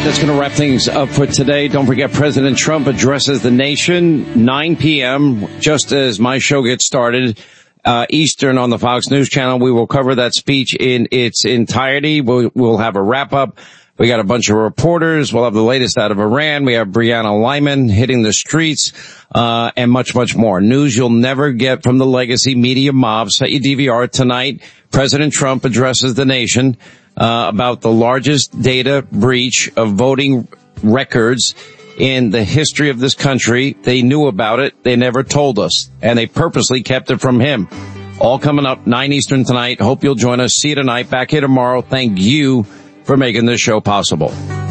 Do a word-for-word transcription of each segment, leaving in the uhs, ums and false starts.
That's going to wrap things up for today. Don't forget, President Trump addresses the nation, nine p.m., just as my show gets started, uh, Eastern on the Fox News Channel. We will cover that speech in its entirety. We'll, we'll have a wrap-up. We got a bunch of reporters. We'll have the latest out of Iran. We have Brianna Lyman hitting the streets, uh, and much, much more. News you'll never get from the legacy media mob. Set your D V R tonight. President Trump addresses the nation. Uh, about the largest data breach of voting records in the history of this country. They knew about it. They never told us, and they purposely kept it from him. All coming up, nine Eastern tonight. Hope you'll join us. See you tonight. Back here tomorrow. Thank you for making this show possible.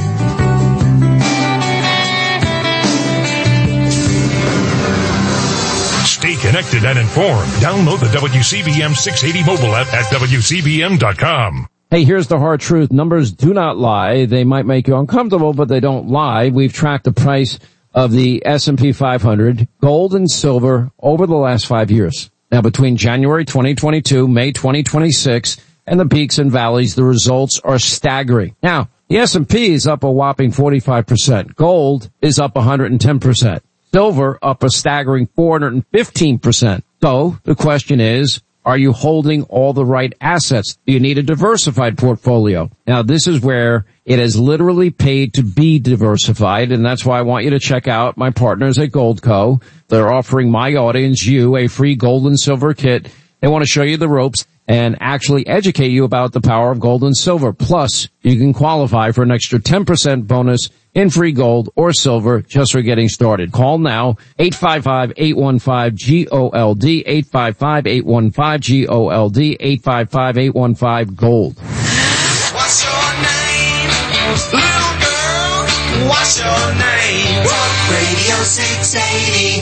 Stay connected and informed. Download the W C B M six eighty mobile app at W C B M dot com. Hey, here's the hard truth. Numbers do not lie. They might make you uncomfortable, but they don't lie. We've tracked the price of the S and P five hundred, gold and silver, over the last five years. Now, between January twenty twenty-two, May twenty twenty-six, and the peaks and valleys, the results are staggering. Now, the S and P is up a whopping forty-five percent. Gold is up one hundred ten percent. Silver up a staggering four hundred fifteen percent. So, the question is, are you holding all the right assets? Do you need a diversified portfolio? Now, this is where it has literally paid to be diversified, and that's why I want you to check out my partners at Goldco. They're offering my audience, you, a free gold and silver kit. They want to show you the ropes and actually educate you about the power of gold and silver. Plus, you can qualify for an extra ten percent bonus in free gold or silver just for getting started. Call now, eight five five, eight one five, G O L D, eight five five, eight one five, G O L D, eight five five, eight one five, GOLD. What's your name, little girl? What's your name? Talk Radio six eighty,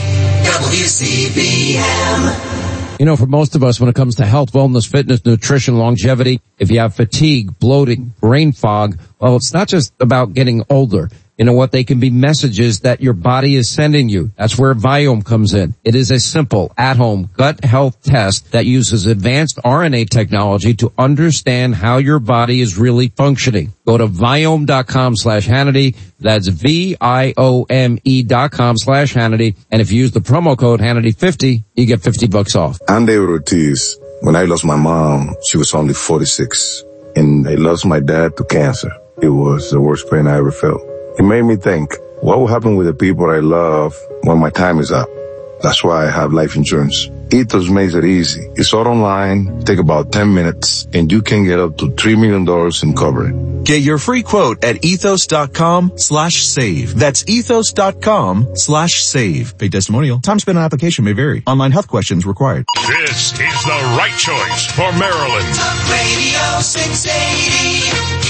W C B M. You know, for most of us, when it comes to health, wellness, fitness, nutrition, longevity, if you have fatigue, bloating, brain fog, well, it's not just about getting older. You know what? They can be messages that your body is sending you. That's where Viome comes in. It is a simple, at-home gut health test that uses advanced R N A technology to understand how your body is really functioning. Go to Viome.com slash Hannity. That's V I O M E dot com slash Hannity. And if you use the promo code Hannity fifty, you get fifty bucks off. I'm David Ortiz. When I lost my mom, she was only forty-six. And I lost my dad to cancer. It was the worst pain I ever felt. It made me think, what will happen with the people I love when my time is up? That's why I have life insurance. Ethos makes it easy. It's all online, take about ten minutes, and you can get up to three million dollars in coverage. Get your free quote at ethos.com slash save. That's ethos.com slash save. Paid testimonial. Time spent on application may vary. Online health questions required. This is the right choice for Maryland. Talk Radio six eighty,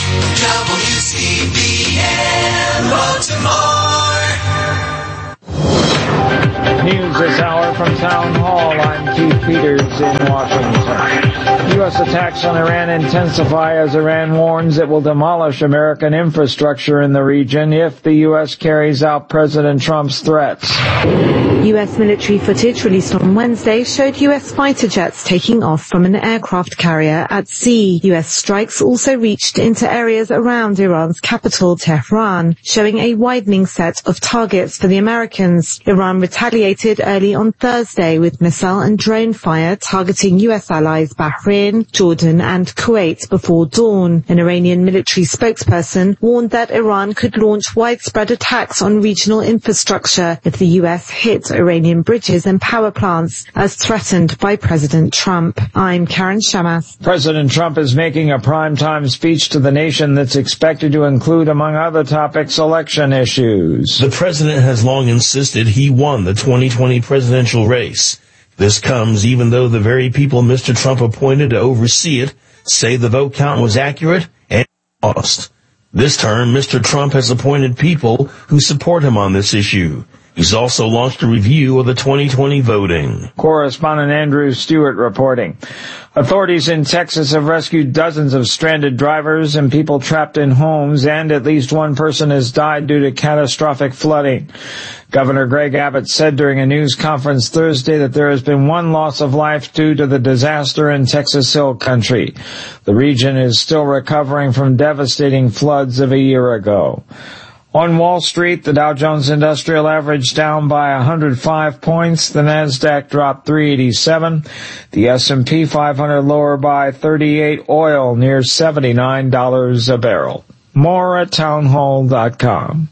W C B M, Baltimore. News this hour from Town Hall. I'm Keith Peters in Washington. U S attacks on Iran intensify as Iran warns it will demolish American infrastructure in the region if the U S carries out President Trump's threats. U S military footage released on Wednesday showed U S fighter jets taking off from an aircraft carrier at sea. U S strikes also reached into areas around Iran's capital, Tehran, showing a widening set of targets for the Americans. Iran retaliated early on Thursday with missile and drone fire targeting U S allies Bahrain, Jordan and Kuwait before dawn. An Iranian military spokesperson warned that Iran could launch widespread attacks on regional infrastructure if the U S hit Iranian bridges and power plants as threatened by President Trump. I'm Karen Shamas. President Trump is making a primetime speech to the nation that's expected to include, among other topics, election issues. The president has long insisted he won the twenty twenty presidential race. This comes even though the very people Mister Trump appointed to oversee it say the vote count was accurate and lost. This term, Mister Trump has appointed people who support him on this issue. He's also launched a review of the twenty twenty voting. Correspondent Andrew Stewart reporting. Authorities in Texas have rescued dozens of stranded drivers and people trapped in homes, and at least one person has died due to catastrophic flooding. Governor Greg Abbott said during a news conference Thursday that there has been one loss of life due to the disaster in Texas Hill Country. The region is still recovering from devastating floods of a year ago. On Wall Street, the Dow Jones Industrial Average down by one hundred five points. The Nasdaq dropped three eighty-seven. The S and P five hundred lower by thirty-eight. Oil near seventy-nine dollars a barrel. More at townhall dot com.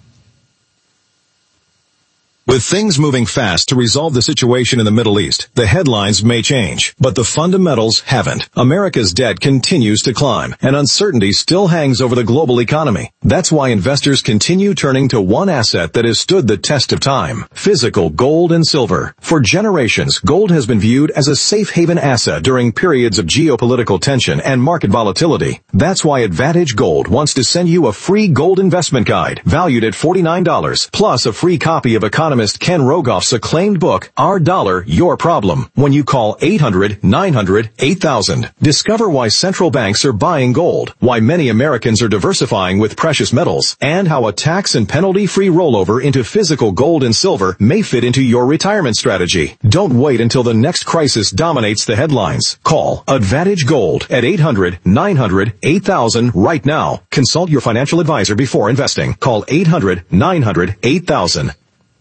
With things moving fast to resolve the situation in the Middle East, the headlines may change, but the fundamentals haven't. America's debt continues to climb, and uncertainty still hangs over the global economy. That's why investors continue turning to one asset that has stood the test of time: physical gold and silver. For generations, gold has been viewed as a safe haven asset during periods of geopolitical tension and market volatility. That's why Advantage Gold wants to send you a free gold investment guide valued at forty-nine dollars, plus a free copy of economist Ken Rogoff's acclaimed book, Our Dollar, Your Problem, when you call eight hundred, nine hundred, eight thousand. Discover why central banks are buying gold, why many Americans are diversifying with precious metals, and how a tax and penalty-free rollover into physical gold and silver may fit into your retirement strategy. Don't wait until the next crisis dominates the headlines. Call Advantage Gold at eight hundred, nine hundred, eight thousand right now. Consult your financial advisor before investing. Call eight hundred, nine hundred, eight thousand.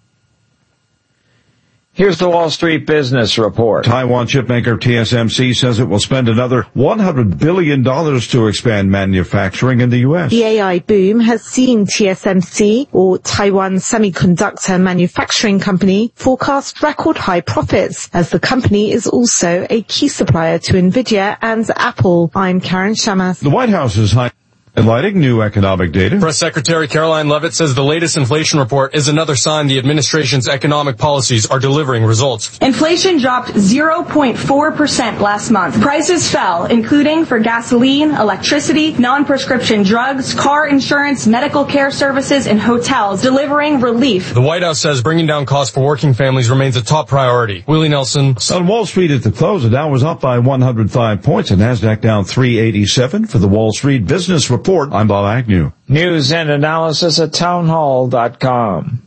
Here's the Wall Street Business Report. Taiwan chipmaker T S M C says it will spend another one hundred billion dollars to expand manufacturing in the U S. The A I boom has seen T S M C, or Taiwan Semiconductor Manufacturing Company, forecast record high profits, as the company is also a key supplier to Nvidia and Apple. I'm Karen Shamas. The White House is high. Enlightening new economic data. Press Secretary Caroline Leavitt says the latest inflation report is another sign the administration's economic policies are delivering results. Inflation dropped zero point four percent last month. Prices fell, including for gasoline, electricity, non-prescription drugs, car insurance, medical care services, and hotels, delivering relief. The White House says bringing down costs for working families remains a top priority. Willie Nelson. On Wall Street at the close, the Dow was up by one hundred five points, and Nasdaq down three eighty-seven. For the Wall Street Business Report, I'm Bob Agnew. News and analysis at townhall dot com.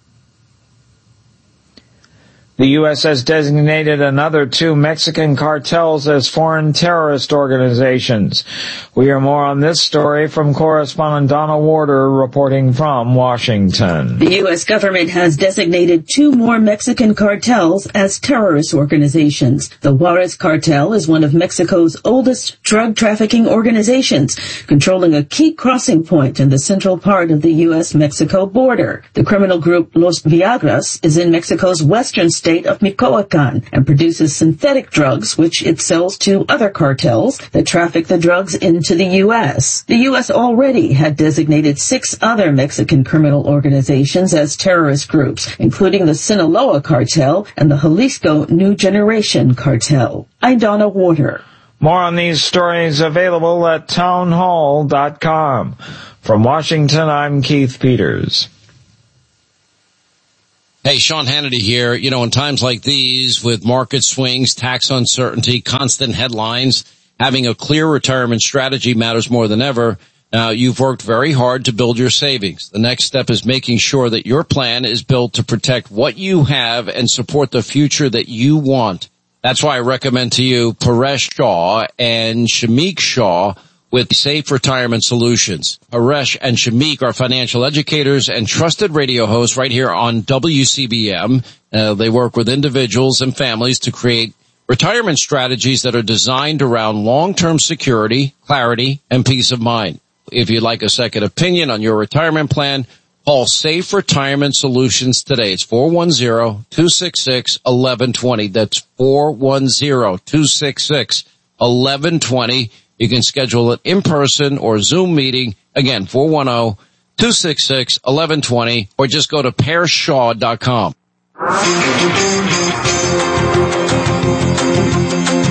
The U S has designated another two Mexican cartels as foreign terrorist organizations. We hear more on this story from correspondent Donna Warder reporting from Washington. The U S government has designated two more Mexican cartels as terrorist organizations. The Juarez cartel is one of Mexico's oldest drug trafficking organizations, controlling a key crossing point in the central part of the U S Mexico border. The criminal group Los Viagras is in Mexico's western state state of Michoacan and produces synthetic drugs, which it sells to other cartels that traffic the drugs into the U S. The U S already had designated six other Mexican criminal organizations as terrorist groups, including the Sinaloa cartel and the Jalisco New Generation cartel. I'm Donna Warder. More on these stories available at townhall dot com. From Washington, I'm Keith Peters. Hey, Sean Hannity here. You know, in times like these, with market swings, tax uncertainty, constant headlines, having a clear retirement strategy matters more than ever. Now, you've worked very hard to build your savings. The next step is making sure that your plan is built to protect what you have and support the future that you want. That's why I recommend to you Paresh Shah and Shamik Shah with Safe Retirement Solutions. Paresh and Shamik are financial educators and trusted radio hosts right here on W C B M. Uh, they work with individuals and families to create retirement strategies that are designed around long-term security, clarity, and peace of mind. If you'd like a second opinion on your retirement plan, call Safe Retirement Solutions today. It's four one zero, two six six, one one two zero. That's four one zero, two six six, one one two zero. You can schedule an in-person or Zoom meeting. Again, four one zero, two six six, one one two zero, or just go to paresh shaw dot com.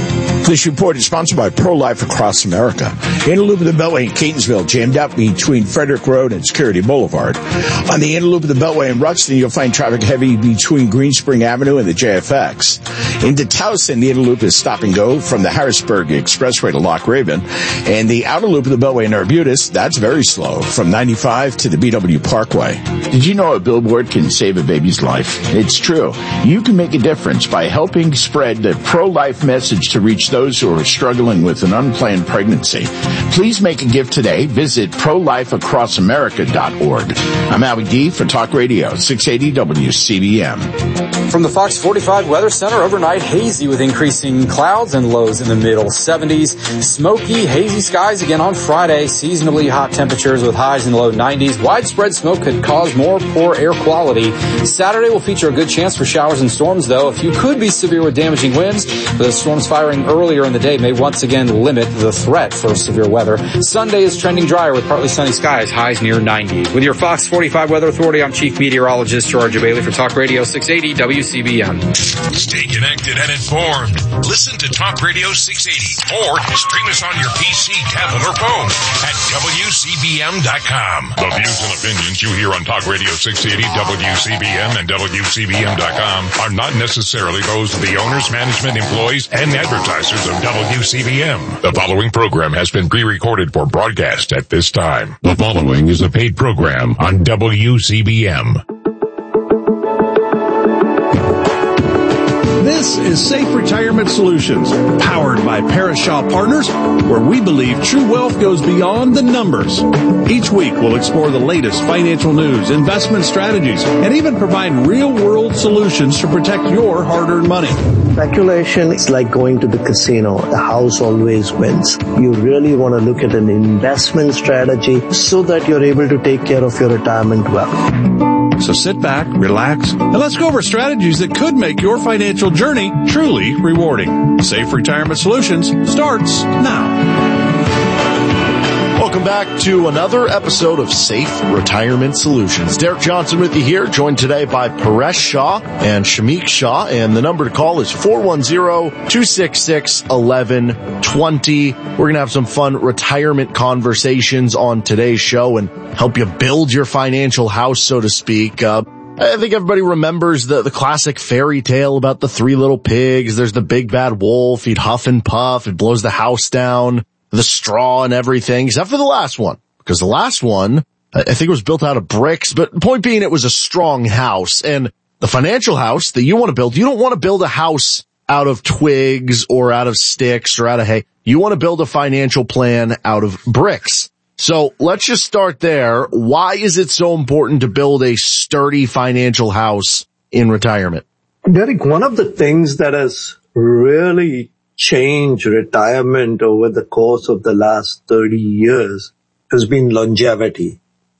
This report is sponsored by Pro-Life Across America. Inner Loop of the Beltway in Catonsville jammed up between Frederick Road and Security Boulevard. On the Inner Loop of the Beltway in Ruxton, you'll find traffic heavy between Greenspring Avenue and the J F X. Into Towson, the Inner Loop is stop and go from the Harrisburg Expressway to Loch Raven. And the Outer Loop of the Beltway in Arbutus, that's very slow, from ninety-five to the B W Parkway. Did you know a billboard can save a baby's life? It's true. You can make a difference by helping spread the pro-life message to reach those who are struggling with an unplanned pregnancy. Please make a gift today. Visit pro life across america dot org. I'm Howie D for Talk Radio six eighty W C B M. From the Fox forty-five Weather Center, overnight hazy with increasing clouds and lows in the middle seventies. Smoky, hazy skies again on Friday. Seasonably hot temperatures with highs in the low nineties. Widespread smoke could cause more poor air quality. Saturday will feature a good chance for showers and storms, though. A few could be severe with damaging winds. The storms firing earlier in the day may once again limit the threat for severe weather. Sunday is trending drier with partly sunny skies, highs near ninety. With your Fox forty-five Weather Authority, I'm Chief Meteorologist Georgia Bailey for Talk Radio six eighty W C B M. Stay connected and informed. Listen to Talk Radio six eighty or stream us on your P C, tablet, or phone at W C B M dot com. The views and opinions you hear on Talk Radio six eighty, W C B M, and W C B M dot com are not necessarily those of the owners, management, employees, and advertisers of W C B M. The following program has been pre-recorded for broadcast at this time. The following is a paid program on W C B M. This is Safe Retirement Solutions, powered by Parashaw Partners, where we believe true wealth goes beyond the numbers. Each week, we'll explore the latest financial news, investment strategies, and even provide real-world solutions to protect your hard-earned money. Speculation is like going to the casino. The house always wins. You really want to look at an investment strategy so that you're able to take care of your retirement well. So sit back, relax, and let's go over strategies that could make your financial journey truly rewarding. Safe Retirement Solutions starts now. Welcome back to another episode of Safe Retirement Solutions. Derek Johnson with you here, joined today by Paresh Shah and Shamik Shah, and the number to call is four one zero, two six six, one one two zero. We're going to have some fun retirement conversations on today's show and help you build your financial house, so to speak. Uh, I think everybody remembers the, the classic fairy tale about the three little pigs. There's the big bad wolf. He'd huff and puff. It blows the house down. The straw and everything, except for the last one. Because the last one, I think it was built out of bricks, but point being it was a strong house. And the financial house that you want to build, you don't want to build a house out of twigs or out of sticks or out of hay. You want to build a financial plan out of bricks. So let's just start there. Why is it so important to build a sturdy financial house in retirement? Derek, one of the things that has really change retirement over the course of the last thirty years has been longevity.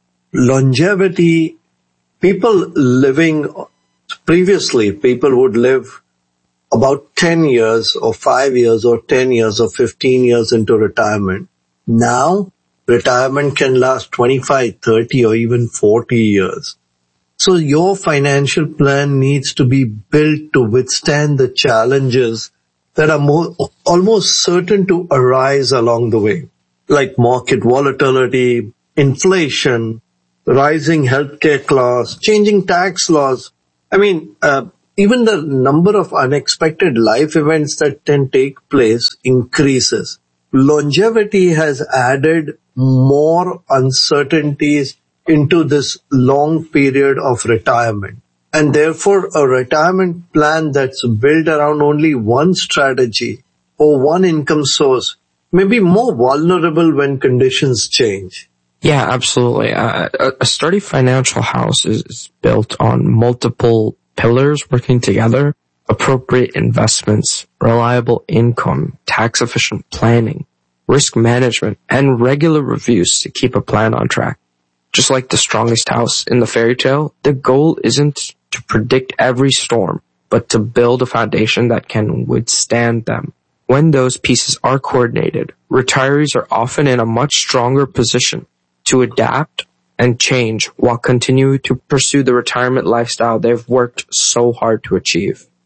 Longevity, people living, previously people would live about ten years or five years or ten years or fifteen years into retirement. Now, retirement can last twenty-five, thirty or even forty years. So your financial plan needs to be built to withstand the challenges that are more, almost certain to arise along the way, like market volatility, inflation, rising healthcare costs, changing tax laws. I mean, uh, even the number of unexpected life events that can take place increases. Longevity has added more uncertainties into this long period of retirement. And therefore, a retirement plan that's built around only one strategy or one income source may be more vulnerable when conditions change. Yeah, absolutely. Uh, a sturdy financial house is built on multiple pillars working together: appropriate investments, reliable income, tax-efficient planning, risk management, and regular reviews to keep a plan on track. Just like the strongest house in the fairy tale, the goal isn't to predict every storm, but to build a foundation that can withstand them. When those pieces are coordinated, retirees are often in a much stronger position to adapt and change while continuing to pursue the retirement lifestyle they've worked so hard to achieve.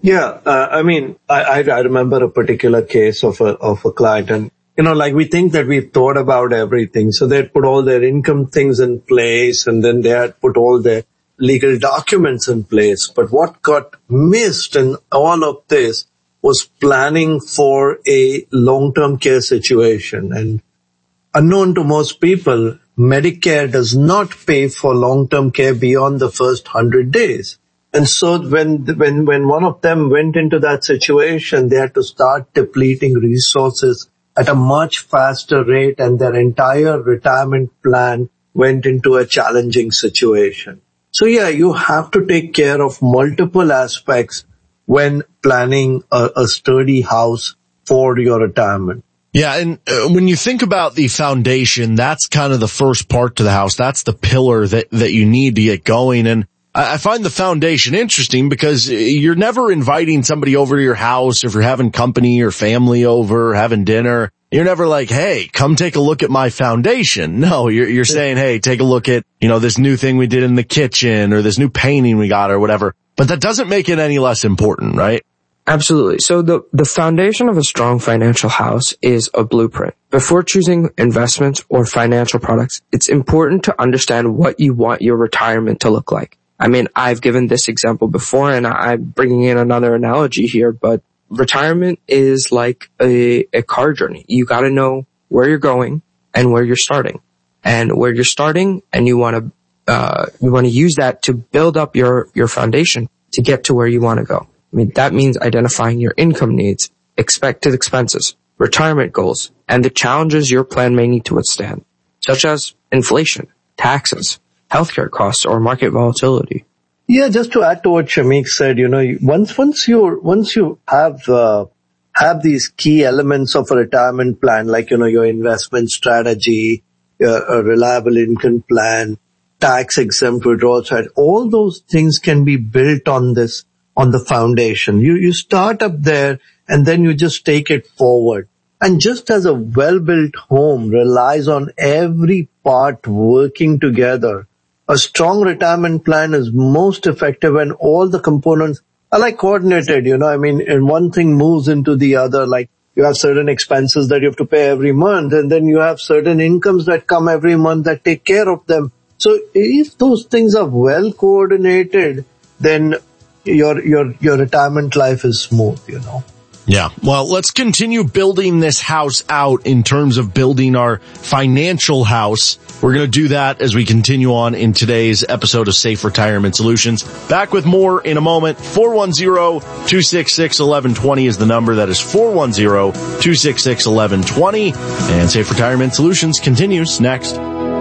Yeah, uh, I mean, I, I, I remember a particular case of a of a client, and you know, like we think that we've thought about everything, so they put all their income things in place, and then they had put all their legal documents in place. But what got missed in all of this was planning for a long-term care situation. And unknown to most people, Medicare does not pay for long-term care beyond the first hundred days. And so when, when, when one of them went into that situation, they had to start depleting resources at a much faster rate, and their entire retirement plan went into a challenging situation. So yeah, you have to take care of multiple aspects when planning a, a sturdy house for your retirement. Yeah, and uh, when you think about the foundation, that's kind of the first part to the house. That's the pillar that, that you need to get going. And I, I find the foundation interesting because you're never inviting somebody over to your house, or if you're having company or family over, having dinner. You're never like, hey, come take a look at my foundation. No, you're, you're saying, hey, take a look at, you know, this new thing we did in the kitchen, or this new painting we got, or whatever. But that doesn't make it any less important, right? Absolutely. So the, the foundation of a strong financial house is a blueprint. Before choosing investments or financial products, it's important to understand what you want your retirement to look like. I mean, I've given this example before, and I'm bringing in another analogy here, but retirement is like a, a car journey. You got to know where you're going and where you're starting, and where you're starting, and you want to uh you want to use that to build up your your foundation to get to where you want to go. I mean, that means identifying your income needs, expected expenses, retirement goals, and the challenges your plan may need to withstand, such as inflation, taxes, healthcare costs, or market volatility. Yeah, just to add to what Shamik said, you know, once, once you, once you have, uh, have these key elements of a retirement plan, like, you know, your investment strategy, your, a reliable income plan, tax exempt withdrawal strategy, all those things can be built on this, on the foundation. You, you start up there, and then you just take it forward. And just as a well-built home relies on every part working together, a strong retirement plan is most effective when all the components are like coordinated, you know, I mean, and one thing moves into the other, like you have certain expenses that you have to pay every month, and then you have certain incomes that come every month that take care of them. So if those things are well coordinated, then your, your, your retirement life is smooth, you know. Yeah. Well, let's continue building this house out in terms of building our financial house. We're going to do that as we continue on in today's episode of Safe Retirement Solutions. Back with more in a moment. four one zero, two six six, one one two zero is the number. That is four one zero, two six six, one one two zero. And Safe Retirement Solutions continues next.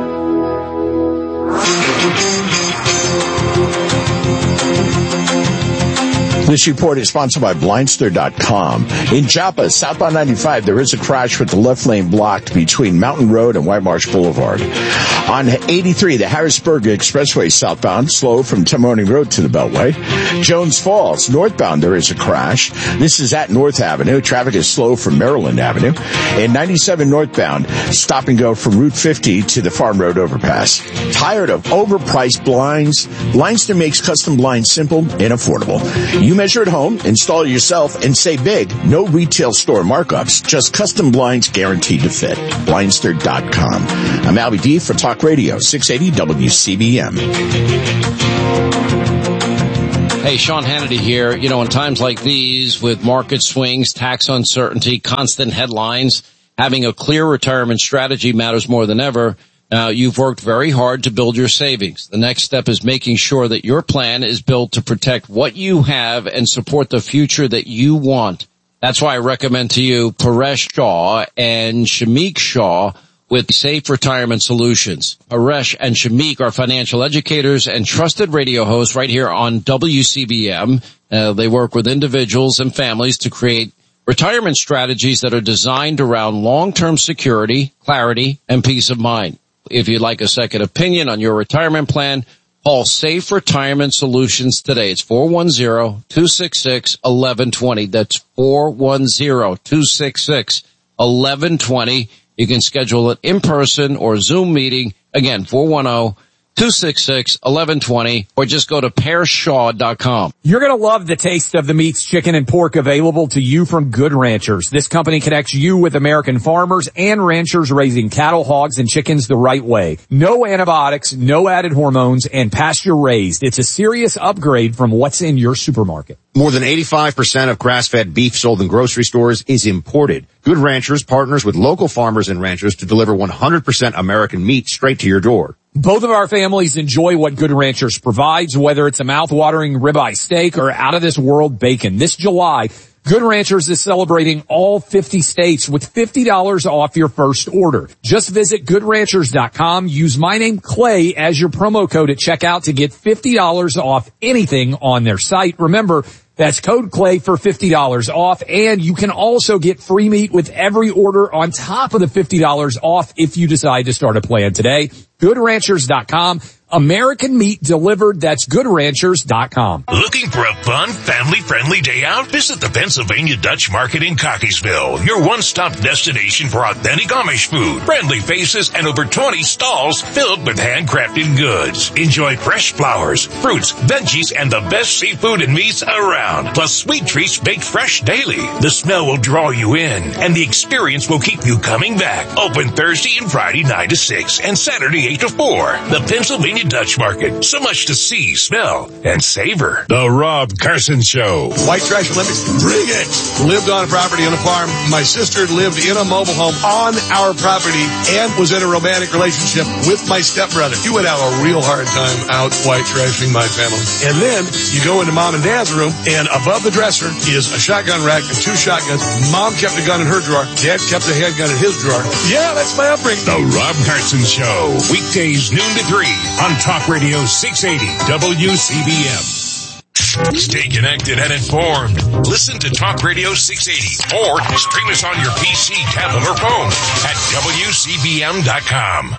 This report is sponsored by Blindster dot com. In Joppa, southbound ninety-five, there is a crash with the left lane blocked between Mountain Road and White Marsh Boulevard. On eighty-three, the Harrisburg Expressway southbound, slow from Timony Road to the Beltway. Jones Falls, northbound, there is a crash. This is at North Avenue. Traffic is slow from Maryland Avenue. And ninety-seven northbound, stop and go from Route fifty to the Farm Road overpass. Tired of overpriced blinds? Blindster makes custom blinds simple and affordable. You measure at home, install it yourself, and save big. No retail store markups, just custom blinds guaranteed to fit. Blindster dot com. I'm Albie D for Talk Radio, six eighty W C B M. Hey, Sean Hannity here. You know, in times like these, with market swings, tax uncertainty, constant headlines, having a clear retirement strategy matters more than ever. Now, you've worked very hard to build your savings. The next step is making sure that your plan is built to protect what you have and support the future that you want. That's why I recommend to you Paresh Shah and Shamik Shah with Safe Retirement Solutions. Paresh and Shamik are financial educators and trusted radio hosts right here on W C B M. Uh, they work with individuals and families to create retirement strategies that are designed around long-term security, clarity, and peace of mind. If you'd like a second opinion on your retirement plan, call Safe Retirement Solutions today. It's four one zero, two six six, one one two zero. That's four one zero, two six six, one one two zero. You can schedule an in-person or Zoom meeting. Again, four one zero, two six six, eleven twenty, or just go to pear shaw dot com. You're going to love the taste of the meats, chicken, and pork available to you from Good Ranchers. This company connects you with American farmers and ranchers raising cattle, hogs, and chickens the right way. No antibiotics, no added hormones, and pasture raised. It's a serious upgrade from what's in your supermarket. More than eighty-five percent of grass-fed beef sold in grocery stores is imported. Good Ranchers partners with local farmers and ranchers to deliver one hundred percent American meat straight to your door. Both of our families enjoy what Good Ranchers provides, whether it's a mouth-watering ribeye steak or out-of-this-world bacon. This July, Good Ranchers is celebrating all fifty states with fifty dollars off your first order. Just visit good ranchers dot com. Use my name, Clay, as your promo code at checkout to get fifty dollars off anything on their site. Remember, that's code Clay for fifty dollars off, and you can also get free meat with every order on top of the fifty dollars off if you decide to start a plan today. good ranchers dot com. American meat delivered. That's good ranchers dot com. Looking for a fun, family-friendly day out? Visit the Pennsylvania Dutch Market in Cockeysville, your one-stop destination for authentic Amish food, friendly faces, and over twenty stalls filled with handcrafted goods. Enjoy fresh flowers, fruits, veggies, and the best seafood and meats around, plus sweet treats baked fresh daily. The smell will draw you in, and the experience will keep you coming back. Open Thursday and Friday nine to six, and Saturday eight to four. The Pennsylvania Dutch Market. So much to see, smell, and savor. The Rob Carson Show. White Trash Olympics, bring it! Lived on a property on a farm. My sister lived in a mobile home on our property and was in a romantic relationship with my stepbrother. You would have a real hard time out white trashing my family. And then you go into mom and dad's room, and above the dresser is a shotgun rack and two shotguns. Mom kept a gun in her drawer. Dad kept a handgun in his drawer. Yeah, that's my upbringing. The Rob Carson Show. Weekdays noon to three on Talk Radio six eighty W C B M. Stay connected and informed. Listen to Talk Radio six eighty or stream us on your P C, tablet, or phone at W C B M dot com.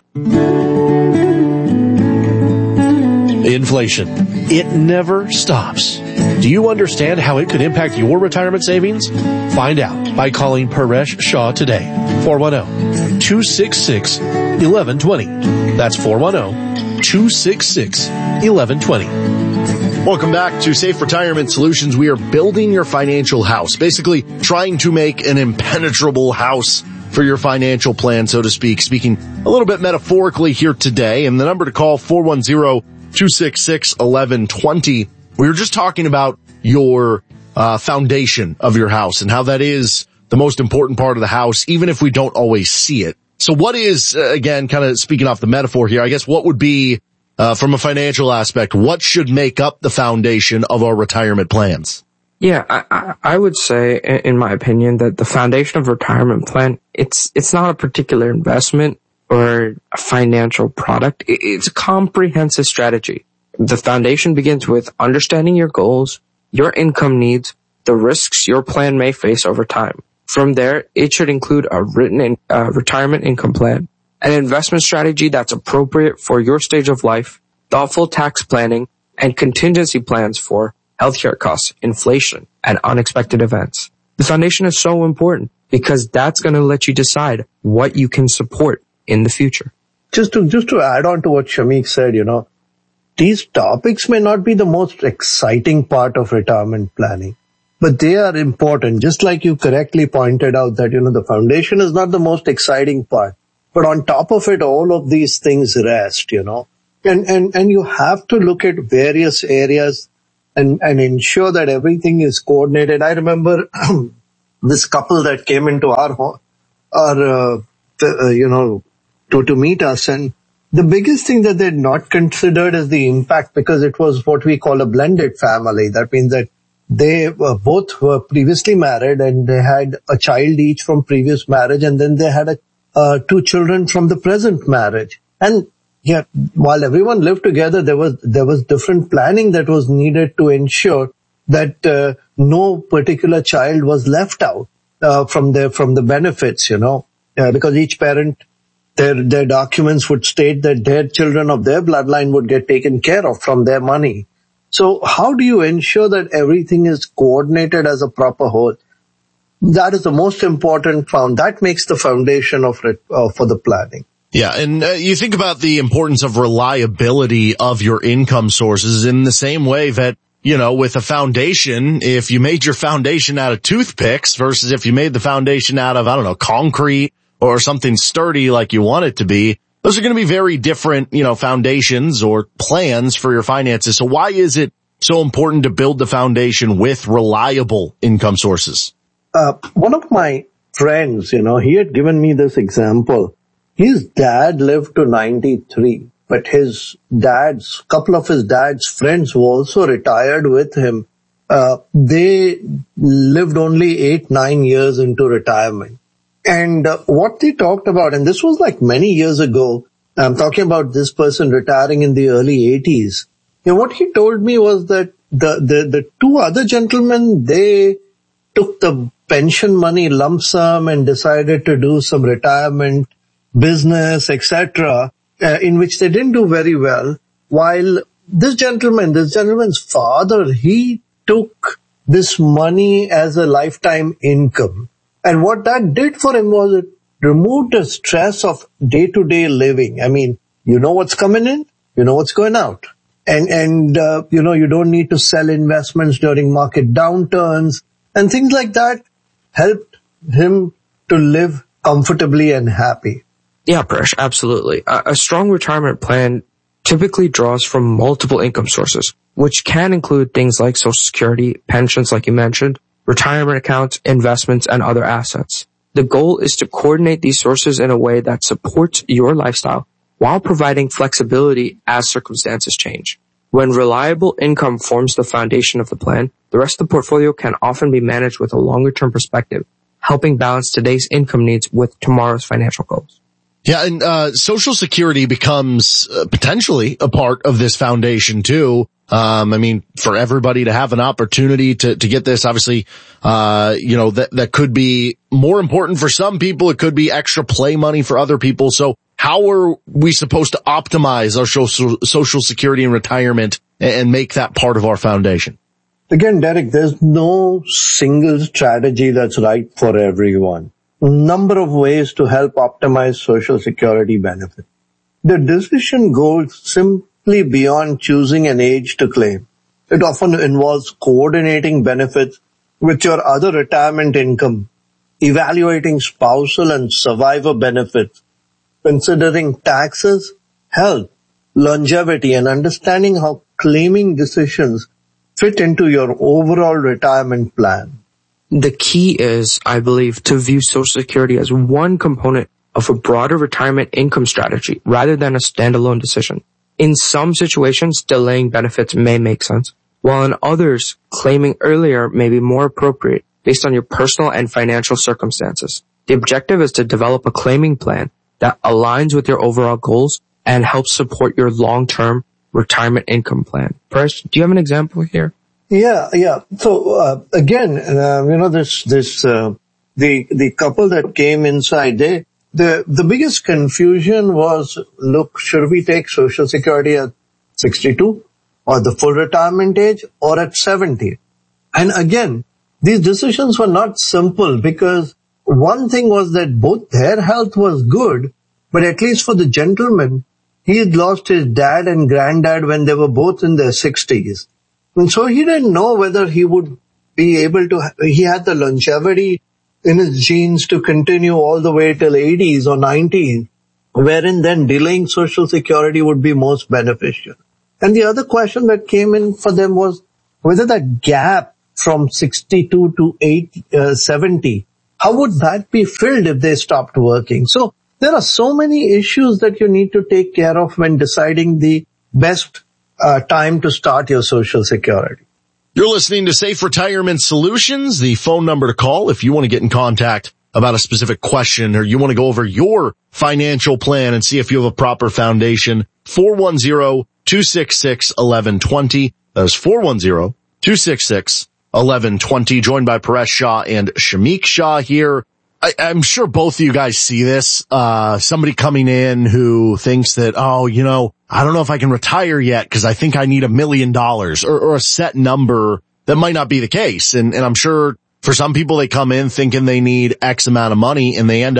Inflation. It never stops. Do you understand how it could impact your retirement savings? Find out by calling Paresh Shah today. four one zero, two six six, one one two zero. That's four one zero, two six six, one one two zero. Welcome back to Safe Retirement Solutions. We are building your financial house, basically trying to make an impenetrable house for your financial plan, so to speak, speaking a little bit metaphorically here today. And the number to call, four one zero, two six six, one one two zero. We were just talking about your uh foundation of your house and how that is the most important part of the house, even if we don't always see it. So what is, uh, again, kind of speaking off the metaphor here, I guess what would be, uh from a financial aspect, what should make up the foundation of our retirement plans? Yeah, I, I would say, in my opinion, that the foundation of a retirement plan, it's, it's not a particular investment or a financial product. It's a comprehensive strategy. The foundation begins with understanding your goals, your income needs, the risks your plan may face over time. From there, it should include a written in, uh, retirement income plan, an investment strategy that's appropriate for your stage of life, thoughtful tax planning, and contingency plans for healthcare costs, inflation, and unexpected events. The foundation is so important because that's going to let you decide what you can support in the future. Just to, just to add on to what Shamik said, you know, these topics may not be the most exciting part of retirement planning, but they are important. Just like you correctly pointed out that, you know, the foundation is not the most exciting part, but on top of it, all of these things rest, you know, and, and, and you have to look at various areas and, and ensure that everything is coordinated. I remember this couple that came into our home, our, uh, uh, you know, to, to meet us, and the biggest thing that they had not considered is the impact, because it was what we call a blended family. That means that they were both were previously married and they had a child each from previous marriage, and then they had a, uh, two children from the present marriage. And yeah, while everyone lived together, there was there was different planning that was needed to ensure that uh, no particular child was left out uh, from the from the benefits, you know, uh, because each parent, Their, their documents would state that their children of their bloodline would get taken care of from their money. So how do you ensure that everything is coordinated as a proper whole? That is the most important found. That makes the foundation of it, uh, for the planning. Yeah, and uh, you think about the importance of reliability of your income sources in the same way that, you know, with a foundation, if you made your foundation out of toothpicks versus if you made the foundation out of, I don't know, concrete or something sturdy like you want it to be, those are going to be very different, you know, foundations or plans for your finances. So why is it so important to build the foundation with reliable income sources? Uh, one of my friends, you know, he had given me this example. His dad lived to ninety-three, but his dad's, couple of his dad's friends who also retired with him, uh, they lived only eight, nine years into retirement. And uh, what they talked about, and this was like many years ago, I'm talking about this person retiring in the early eighties. And what he told me was that the, the, the two other gentlemen, they took the pension money lump sum and decided to do some retirement business, et cetera, uh, in which they didn't do very well. While this gentleman, this gentleman's father, he took this money as a lifetime income. And what that did for him was it removed the stress of day-to-day living. I mean, you know what's coming in, you know what's going out. And, and, uh, you know, you don't need to sell investments during market downturns and things like that helped him to live comfortably and happy. Yeah, Paresh, absolutely. A, a strong retirement plan typically draws from multiple income sources, which can include things like Social Security, pensions, like you mentioned, retirement accounts, investments, and other assets. The goal is to coordinate these sources in a way that supports your lifestyle while providing flexibility as circumstances change. When reliable income forms the foundation of the plan, the rest of the portfolio can often be managed with a longer-term perspective, helping balance today's income needs with tomorrow's financial goals. Yeah, and uh Social Security becomes uh, potentially a part of this foundation too. Um I mean, for everybody to have an opportunity to to get this, obviously, uh you know, that that could be more important for some people. It could be extra play money for other people. So how are we supposed to optimize our social, social security and retirement and make that part of our foundation? Again, Derek, there's no single strategy that's right for everyone. A number of ways to help optimize Social Security benefits. The decision goes simply beyond choosing an age to claim. It often involves coordinating benefits with your other retirement income, evaluating spousal and survivor benefits, considering taxes, health, longevity, and understanding how claiming decisions fit into your overall retirement plan. The key is, I believe, to view Social Security as one component of a broader retirement income strategy rather than a standalone decision. In some situations, delaying benefits may make sense, while in others, claiming earlier may be more appropriate based on your personal and financial circumstances. The objective is to develop a claiming plan that aligns with your overall goals and helps support your long-term retirement income plan. Paresh, do you have an example here? Yeah, yeah. So, uh, again, uh, you know, this, this, uh, the, the couple that came inside, they, the, the biggest confusion was, look, should we take Social Security at sixty-two or the full retirement age or at seventy? And again, these decisions were not simple because one thing was that both their health was good, but at least for the gentleman, he had lost his dad and granddad when they were both in their sixties. And so he didn't know whether he would be able to, he had the longevity in his genes to continue all the way till eighties or nineties, wherein then delaying Social Security would be most beneficial. And the other question that came in for them was whether that gap from sixty-two to eighty, uh, seventy, how would that be filled if they stopped working? So there are so many issues that you need to take care of when deciding the best uh, time to start your Social Security. You're listening to Safe Retirement Solutions, the phone number to call if you want to get in contact about a specific question or you want to go over your financial plan and see if you have a proper foundation. four one zero, two six six, one one two zero. That's four one zero, two six six, one one two zero. Joined by Paresh Shah and Shamik Shah here. I, I'm sure both of you guys see this. Uh, somebody coming in who thinks that, oh, you know, I don't know if I can retire yet because I think I need a million dollars or, or a set number that might not be the case. And, and I'm sure for some people they come in thinking they need X amount of money and they end up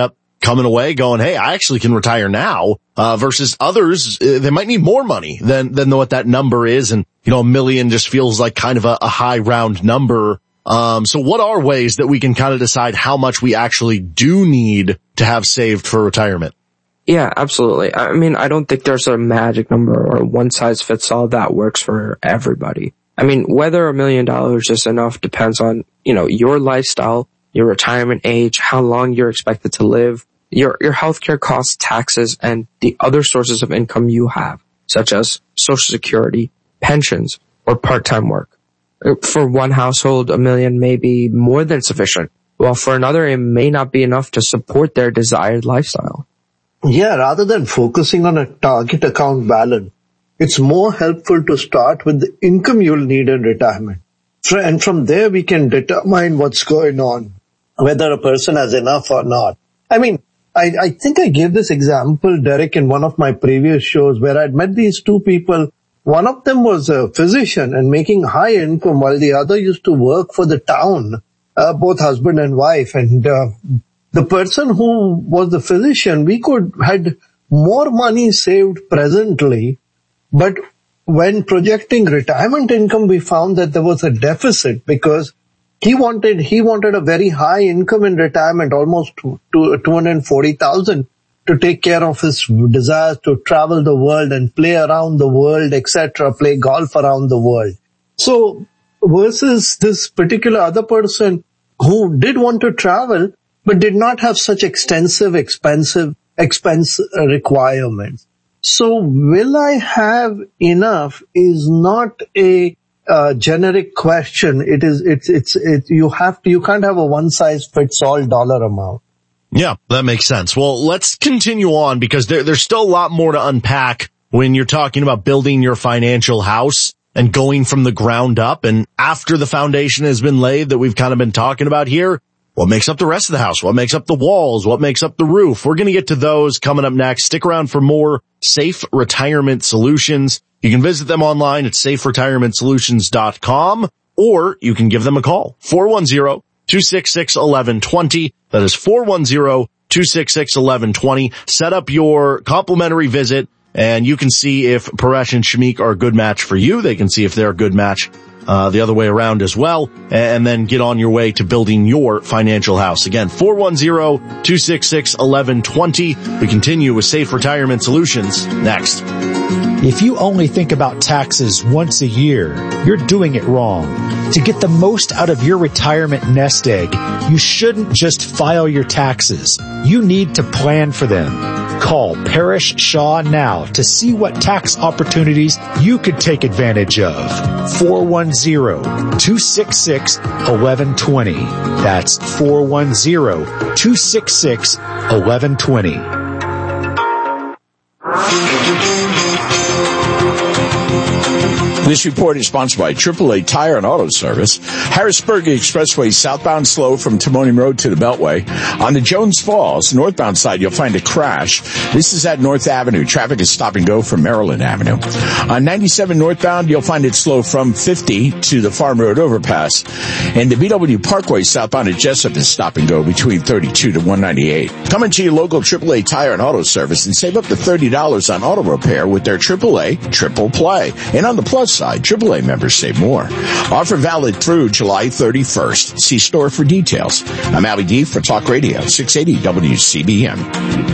coming away going, hey, I actually can retire now, uh, versus others, uh, they might need more money than, than what that number is. And, you know, a million just feels like kind of a, a high round number. Um, so what are ways that we can kind of decide how much we actually do need to have saved for retirement? Yeah, absolutely. I mean, I don't think there's a magic number or one size fits all that works for everybody. I mean, whether a million dollars is enough depends on, you know, your lifestyle, your retirement age, how long you're expected to live, your, your healthcare costs, taxes, and the other sources of income you have, such as Social Security, pensions, or part-time work. For one household, a million may be more than sufficient, while for another, it may not be enough to support their desired lifestyle. Yeah, rather than focusing on a target account balance, it's more helpful to start with the income you'll need in retirement. And from there, we can determine what's going on, whether a person has enough or not. I mean, I, I think I gave this example, Derek, in one of my previous shows where I'd met these two people. One of them was a physician and making high income while the other used to work for the town, uh, both husband and wife. And uh, the person who was the physician, we could had more money saved presently, but when projecting retirement income, we found that there was a deficit because he wanted, he wanted a very high income in retirement, almost to two hundred forty thousand to take care of his desires to travel the world and play around the world, et cetera, play golf around the world. So versus this particular other person who did want to travel, but did not have such extensive, expensive expense requirements. So will I have enough is not a uh, generic question. It is, it's, it's, it, you have to, you can't have a one size fits all dollar amount. Yeah, that makes sense. Well, let's continue on because there, there's still a lot more to unpack when you're talking about building your financial house and going from the ground up. And after the foundation has been laid that we've kind of been talking about here, what makes up the rest of the house? What makes up the walls? What makes up the roof? We're going to get to those coming up next. Stick around for more Safe Retirement Solutions. You can visit them online at safe retirement solutions dot com or you can give them a call. four one zero, two six six, one one two zero. That is four one zero, two six six, one one two zero. Set up your complimentary visit and you can see if Paresh and Shamik are a good match for you. They can see if they're a good match Uh, the other way around as well, and then get on your way to building your financial house. Again, four one zero, two six six, one one two zero. We continue with Safe Retirement Solutions next. If you only think about taxes once a year, you're doing it wrong. To get the most out of your retirement nest egg, you shouldn't just file your taxes. You need to plan for them. Call Paresh Shah now to see what tax opportunities you could take advantage of. four one zero, two six six, one one two zero. That's four one zero, two six six, one one two zero. This report is sponsored by triple A Tire and Auto Service. Harrisburg Expressway southbound slow from Timonium Road to the Beltway. On the Jones Falls northbound side, you'll find a crash. This is at North Avenue. Traffic is stop and go from Maryland Avenue. On ninety-seven northbound, you'll find it slow from fifty to the Farm Road overpass. And the B W Parkway southbound at Jessup is stop and go between thirty-two to one ninety-eight. Come into your local triple A Tire and Auto Service and save up to thirty dollars on auto repair with their triple A Triple Play. And on the plus side, triple A members save more. Offer valid through July thirty-first. See store for details. I'm Albie D for Talk Radio, six eighty W C B M.